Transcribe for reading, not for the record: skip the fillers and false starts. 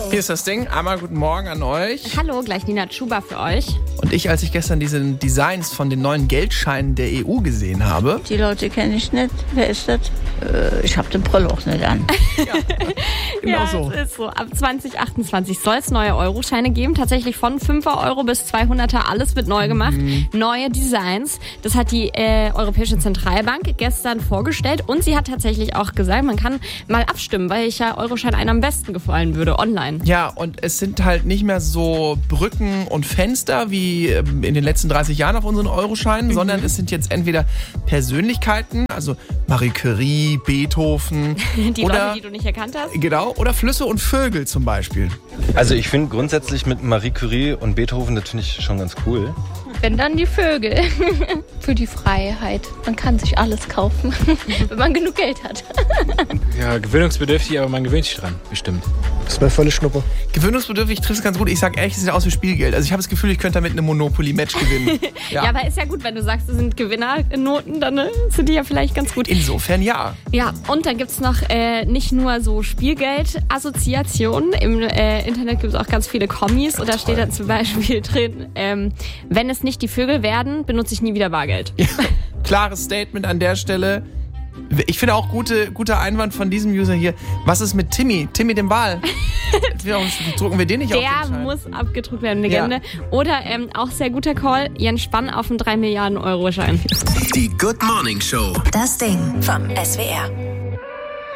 Hier ist das Ding. Einmal guten Morgen an euch. Hallo, gleich Nina Tschuba für euch. Und als ich gestern diese Designs von den neuen Geldscheinen der EU gesehen habe. Die Leute kenne ich nicht. Wer ist das? Ich habe den Brille auch nicht an. Genau ja, so. Es ist so. Ab 2028 soll es neue Euroscheine geben. Tatsächlich von 5er Euro bis 200er. Alles wird neu gemacht. Neue Designs. Das hat die Europäische Zentralbank gestern vorgestellt. Und sie hat tatsächlich auch gesagt, man kann mal abstimmen, welcher Euroschein einem am besten gefallen würde online. Ja, und es sind halt nicht mehr so Brücken und Fenster wie in den letzten 30 Jahren auf unseren Euroscheinen, sondern es sind jetzt entweder Persönlichkeiten, also Marie Curie, Beethoven. Die oder, Leute, die du nicht erkannt hast. Genau, oder Flüsse und Vögel zum Beispiel. Also ich finde grundsätzlich mit Marie Curie und Beethoven, das finde ich schon ganz cool. Wenn dann die Vögel. Für die Freiheit. Man kann sich alles kaufen, wenn man genug Geld hat. Ja, gewöhnungsbedürftig, aber man gewöhnt sich dran, bestimmt. Das ist mir völlig Schnuppe. Gewöhnungsbedürftig trifft es ganz gut. Ich sag ehrlich, es sieht aus wie Spielgeld. Also ich habe das Gefühl, ich könnte damit eine Monopoly-Match gewinnen. Ja, aber ist ja gut, wenn du sagst, es sind Gewinnernoten, dann sind die ja vielleicht ganz gut. Insofern ja. Ja, und dann gibt's noch nicht nur so Spielgeld-Assoziationen. Im Internet gibt es auch ganz viele Kommis. Und da steht dann zum Beispiel drin, wenn es nicht die Vögel werden, benutze ich nie wieder Bargeld. Ja, klares Statement an der Stelle. Ich finde auch guter Einwand von diesem User hier. Was ist mit Timmy? Timmy dem Wal? Drucken wir den nicht auf den Der Schein? muss abgedruckt werden, Legende. Ja. Oder auch sehr guter Call, Jens Spahn auf einen 3 Milliarden Euro Schein. Die Good Morning Show. Das Ding vom SWR.